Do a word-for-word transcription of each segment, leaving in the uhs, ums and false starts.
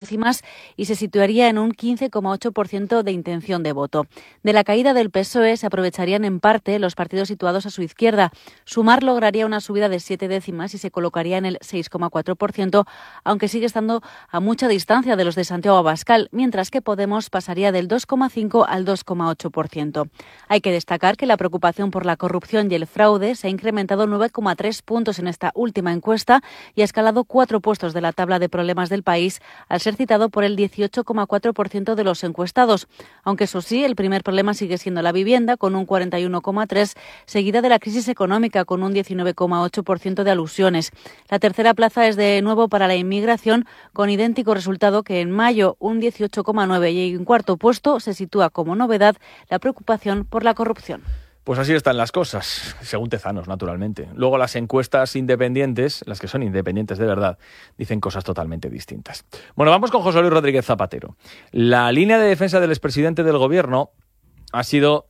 décimas y se situaría en un quince coma ocho por ciento de intención de voto. De la caída del P S O E se aprovecharían en parte los partidos situados a su izquierda. Sumar lograría una subida de siete décimas y se colocaría en el seis coma cuatro por ciento, aunque sigue estando a mucha distancia de los de Santiago Abascal, mientras que Podemos pasaría del dos coma cinco al dos coma ocho por ciento. Hay que destacar que la preocupación por la corrupción y el fraude se ha incrementado nueve coma tres puntos en esta última encuesta y ha escalado cuatro puestos de la tabla de problemas del país, al ser citado por el dieciocho coma cuatro por ciento de los encuestados. Aunque eso sí, el primer problema sigue siendo la vivienda, con un cuarenta y uno coma tres por ciento, seguida de la crisis económica, con un diecinueve coma ocho por ciento de alusiones. La tercera plaza es de nuevo para la inmigración, con idéntico resultado que en mayo, un dieciocho coma nueve por ciento, y en cuarto puesto se sitúa como novedad la preocupación por la corrupción. Pues así están las cosas, según Tezanos, naturalmente. Luego las encuestas independientes, las que son independientes de verdad, dicen cosas totalmente distintas. Bueno, vamos con José Luis Rodríguez Zapatero. La línea de defensa del expresidente del Gobierno ha sido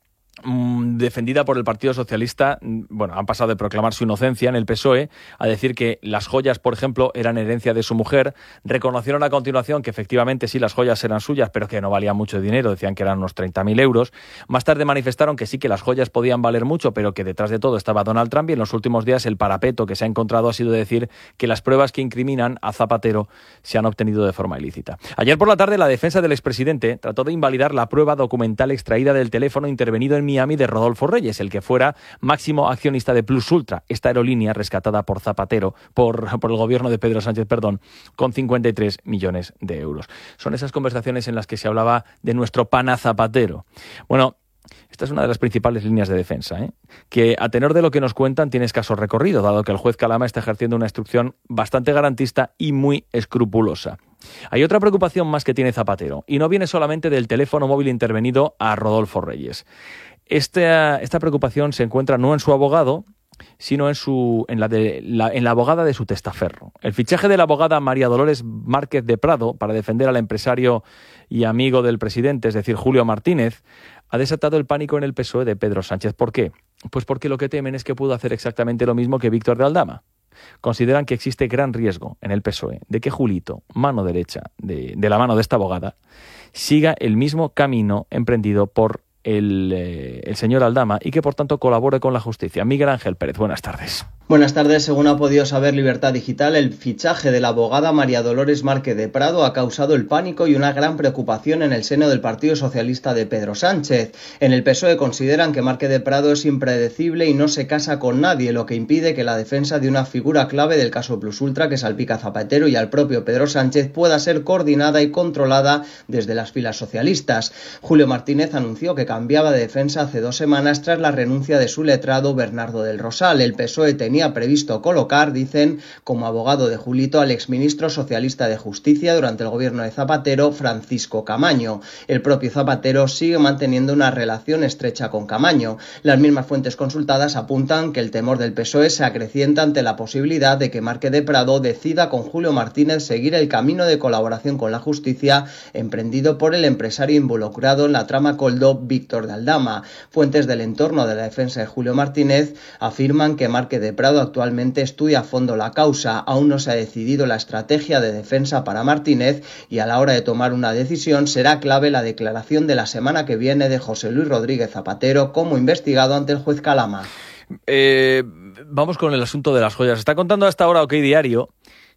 defendida por el Partido Socialista. Bueno, han pasado de proclamar su inocencia en el P S O E a decir que las joyas, por ejemplo, eran herencia de su mujer. Reconocieron a continuación que efectivamente sí, las joyas eran suyas, pero que no valían mucho dinero, decían que eran unos treinta mil euros. Más tarde manifestaron que sí, que las joyas podían valer mucho, pero que detrás de todo estaba Donald Trump, y en los últimos días el parapeto que se ha encontrado ha sido decir que las pruebas que incriminan a Zapatero se han obtenido de forma ilícita. Ayer por la tarde la defensa del expresidente trató de invalidar la prueba documental extraída del teléfono intervenido en Miami de Rodolfo Reyes, el que fuera máximo accionista de Plus Ultra, esta aerolínea rescatada por Zapatero, por, por el gobierno de Pedro Sánchez, perdón, con cincuenta y tres millones de euros. Son esas conversaciones en las que se hablaba de nuestro pana Zapatero. Bueno, esta es una de las principales líneas de defensa, ¿eh? que a tenor de lo que nos cuentan tiene escaso recorrido, dado que el juez Calama está ejerciendo una instrucción bastante garantista y muy escrupulosa. Hay otra preocupación más que tiene Zapatero, y no viene solamente del teléfono móvil intervenido a Rodolfo Reyes. Esta, esta preocupación se encuentra no en su abogado, sino en, su, en, la de, la, en la abogada de su testaferro. El fichaje de la abogada María Dolores Márquez de Prado para defender al empresario y amigo del presidente, es decir, Julio Martínez, ha desatado el pánico en el P S O E de Pedro Sánchez. ¿Por qué? Pues porque lo que temen es que pudo hacer exactamente lo mismo que Víctor de Aldama. Consideran que existe gran riesgo en el P S O E de que Julito, mano derecha de, de la mano de esta abogada, siga el mismo camino emprendido por el, eh, el señor Aldama, y que por tanto colabore con la justicia. Miguel Ángel Pérez, buenas tardes. Buenas tardes. Según ha podido saber Libertad Digital, el fichaje de la abogada María Dolores Márquez de Prado ha causado el pánico y una gran preocupación en el seno del Partido Socialista de Pedro Sánchez. En el P S O E consideran que Márquez de Prado es impredecible y no se casa con nadie, lo que impide que la defensa de una figura clave del caso Plus Ultra, que salpica a Zapatero y al propio Pedro Sánchez, pueda ser coordinada y controlada desde las filas socialistas. Julio Martínez anunció que cambiaba de defensa hace dos semanas tras la renuncia de su letrado Bernardo del Rosal. El P S O E tenía previsto colocar, dicen, como abogado de Julito al exministro socialista de Justicia durante el gobierno de Zapatero, Francisco Camaño. El propio Zapatero sigue manteniendo una relación estrecha con Camaño. Las mismas fuentes consultadas apuntan que el temor del P S O E se acrecienta ante la posibilidad de que Márquez de Prado decida con Julio Martínez seguir el camino de colaboración con la justicia emprendido por el empresario involucrado en la trama Coldo, Víctor de Aldama. Fuentes del entorno de la defensa de Julio Martínez afirman que Márquez de Prado actualmente estudia a fondo la causa. Aún no se ha decidido la estrategia de defensa para Martínez, y a la hora de tomar una decisión será clave la declaración de la semana que viene de José Luis Rodríguez Zapatero como investigado ante el juez Calama. Eh, vamos con el asunto de las joyas. Está contando hasta ahora OK Diario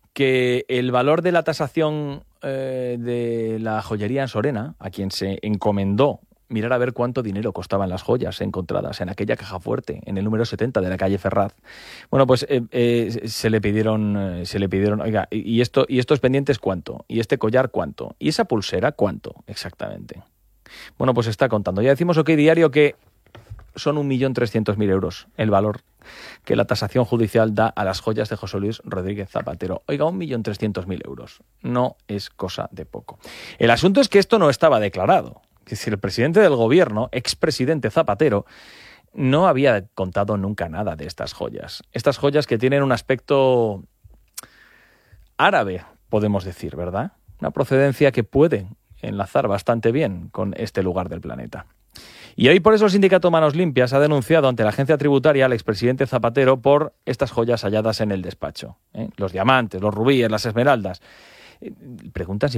que el valor de la tasación eh, de la joyería en Sorena, a quien se encomendó mirar a ver cuánto dinero costaban las joyas encontradas en aquella caja fuerte, en el número setenta de la calle Ferraz. Bueno, pues eh, eh, se le pidieron, eh, se le pidieron, oiga, ¿y esto, y estos pendientes cuánto? ¿Y este collar cuánto? ¿Y esa pulsera cuánto? Exactamente. Bueno, pues está contando. Ya decimos OK Diario que son un millón trescientos mil euros el valor que la tasación judicial da a las joyas de José Luis Rodríguez Zapatero. Oiga, un millón trescientos mil euros. No es cosa de poco. El asunto es que esto no estaba declarado. Que si el presidente del gobierno, expresidente Zapatero, no había contado nunca nada de estas joyas. Estas joyas que tienen un aspecto árabe, podemos decir, ¿verdad? Una procedencia que puede enlazar bastante bien con este lugar del planeta. Y hoy por eso el sindicato Manos Limpias ha denunciado ante la agencia tributaria al expresidente Zapatero por estas joyas halladas en el despacho, ¿eh? Los diamantes, los rubíes, las esmeraldas. Preguntan si